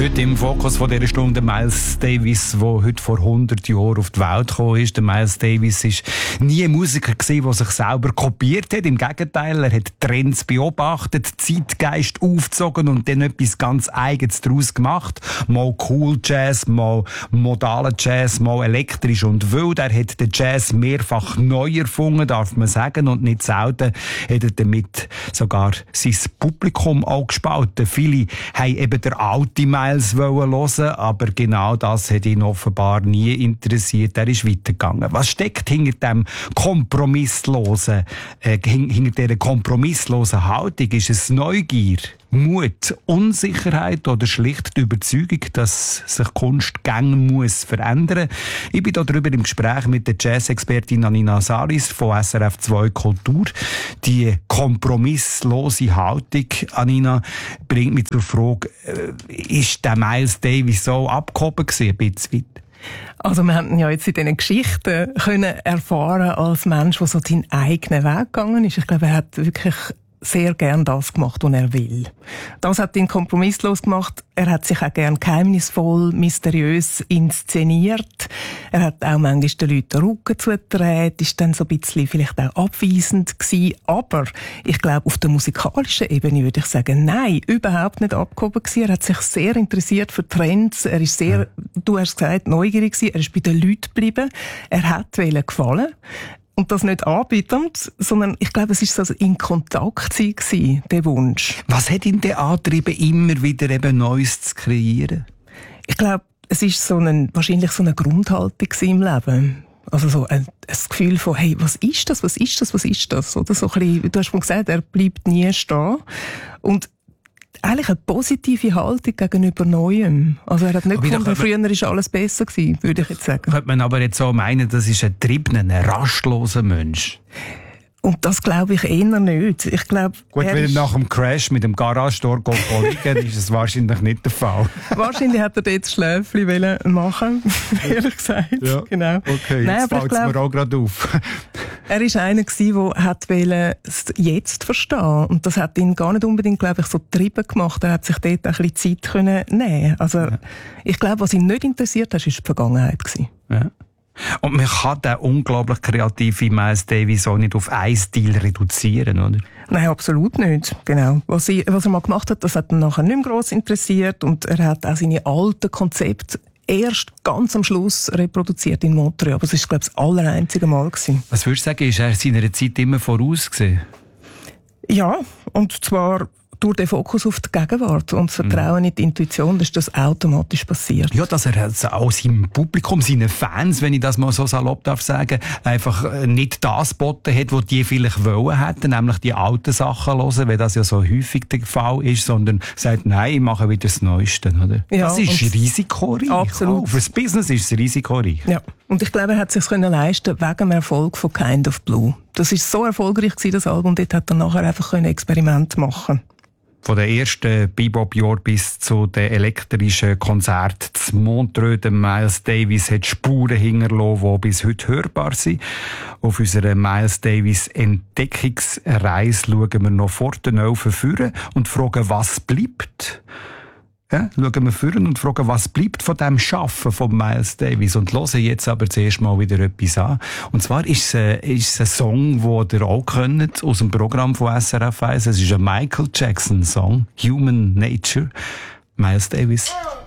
Heute im Fokus von dieser Stunde Miles Davis, der heute vor 100 Jahren auf die Welt gekommen ist. Der Miles Davis war nie ein Musiker gewesen, der sich selber kopiert hat. Im Gegenteil, er hat Trends beobachtet, Zeitgeist aufgezogen und dann etwas ganz Eigenes daraus gemacht. Mal Cool Jazz, mal modalen Jazz, mal elektrisch und wild. Er hat den Jazz mehrfach neu erfunden, darf man sagen. Und nicht selten hat er damit sogar sein Publikum auch gespalten. Viele haben eben der alte Miles hören, aber genau das hat ihn offenbar nie interessiert. Er ist weitergegangen. Was steckt hinter dem kompromisslosen, hinter dieser kompromisslosen Haltung? Ist es Neugier, Mut, Unsicherheit oder schlicht die Überzeugung, dass sich Kunst gern muss verändern? Ich bin darüber im Gespräch mit der Jazz-Expertin Anina Saris von SRF 2 Kultur. Die kompromisslose Haltung, Anina, bringt mich zur Frage, ist der Miles Davis so abgehoben gewesen, ein bisschen weit? Also wir haben ja jetzt in diesen Geschichten können erfahren als Mensch, der so seinen eigenen Weg gegangen ist. Ich glaube, er hat wirklich sehr gern das gemacht, was er will. Das hat ihn kompromisslos gemacht. Er hat sich auch gern geheimnisvoll, mysteriös inszeniert. Er hat auch manchmal den Leuten den Rücken zugedreht, ist dann so ein bisschen vielleicht auch abweisend gewesen. Aber ich glaube, auf der musikalischen Ebene würde ich sagen, nein, überhaupt nicht abgehoben gewesen. Er hat sich sehr interessiert für Trends. Er ist sehr, du hast gesagt, neugierig gewesen. Er ist bei den Leuten geblieben. Er hat gefallen. Und das nicht anbietend, sondern ich glaube, es war so in Kontakt gewesen, der Wunsch. Was hat ihn denn angetrieben, immer wieder eben Neues zu kreieren? Ich glaube, es war wahrscheinlich so eine Grundhaltung im Leben. Also so ein Gefühl von, hey, was ist das? Oder so ein bisschen, du hast schon gesagt, er bleibt nie stehen. Und eigentlich eine positive Haltung gegenüber Neuem. Also er hat nicht gefunden, früher war alles besser gewesen, würde ich jetzt sagen. Könnte man aber jetzt so meinen, das ist ein triebener, ein rastloser Mensch? Und das glaube ich eher nicht. Ich glaube, gut, wenn er nach dem Crash mit dem Garage-Tor liegen, ist das wahrscheinlich nicht der Fall. Wahrscheinlich hat er dort das Schläfchen machen, ehrlich gesagt. Ja, genau. Okay, jetzt fällt es mir auch gerade auf. Er war einer, der es jetzt verstehen wollte. Und das hat ihn gar nicht unbedingt, glaube ich, so getrieben gemacht. Er hat sich dort ein bisschen Zeit nehmen können. Also, ich glaube, was ihn nicht interessiert hat, war die Vergangenheit. Ja. Und man kann den unglaublich kreativen Miles Davis auch nicht auf einen Stil reduzieren, oder? Nein, absolut nicht. Genau. Was er mal gemacht hat, das hat ihn nachher nicht mehr gross interessiert. Und er hat auch seine alten Konzepte erst ganz am Schluss reproduziert in Montreal. Aber das war, glaube ich, das allereinzige Mal gewesen. Was würdest du sagen, ist er seiner Zeit immer voraus gewesen? Ja, und zwar durch den Fokus auf die Gegenwart und das Vertrauen in die Intuition, dass das automatisch passiert. Ja, dass er auch seinem Publikum, seinen Fans, wenn ich das mal so salopp darf sagen, einfach nicht das geboten hat, was die vielleicht wollen hätten, nämlich die alten Sachen hören, weil das ja so häufig der Fall ist, sondern sagt, nein, ich mache wieder das Neueste, oder? Ja, das ist risikoreich. Absolut. Auch fürs Business ist es risikoreich. Ja. Und ich glaube, er hat es sich leisten wegen dem Erfolg von Kind of Blue. Das war so erfolgreich gewesen, das Album, dort hat er nachher einfach Experimente machen. Von den ersten Bebop-Jahren bis zu den elektrischen Konzerten zu Montreux, der Miles Davis hat Spuren hinterlassen, die bis heute hörbar sind. Auf unserer Miles Davis Entdeckungsreise schauen wir noch vor den Öfen führen und fragen, was bleibt. Ja, schauen wir führen und fragen, was bleibt von dem Schaffen von Miles Davis. Und hören jetzt aber zuerst mal wieder etwas an. Und zwar ist es ein Song, den ihr auch kennt, aus dem Programm von SRF 1. Es ist ein Michael Jackson Song, Human Nature. Miles Davis.